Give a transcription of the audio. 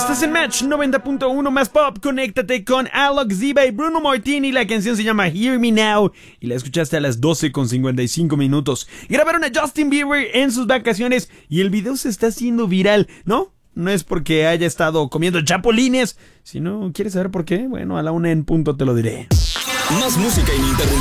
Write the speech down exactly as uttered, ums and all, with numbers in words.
Estás en Match noventa punto uno más pop. Conéctate con Alok, Ziba y Bruno Martini. La canción se llama Hear Me Now y la escuchaste a las doce con cincuenta y cinco minutos. Grabaron a Justin Bieber en sus vacaciones y el video se está haciendo viral, ¿no? No es porque haya estado comiendo chapulines. Si no quieres saber por qué, bueno, a la una en punto te lo diré. Más música ininterrumpida.